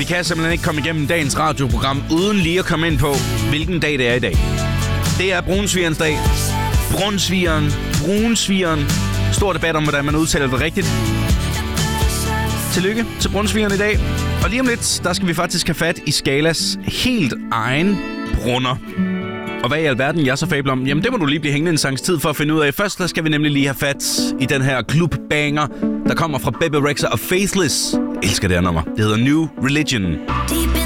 Vi kan simpelthen ikke komme igennem dagens radioprogram uden lige at komme ind på, hvilken dag det er i dag. Det er brunsvigerens dag. Brunsvigeren. Stor debat om, hvordan man udtaler det rigtigt. Tillykke til brunsvigeren i dag. Og lige om lidt, der skal vi faktisk have fat i Skalas helt egen brunner. Og hvad i alverden jeg så fabler om? Jamen det må du lige blive hængende en sangs tid for at finde ud af. Først der skal vi nemlig lige have fat i den her klubbanger, der kommer fra Bebe Rexha og Faithless. Jeg elsker det her nummer. Det hedder New Religion.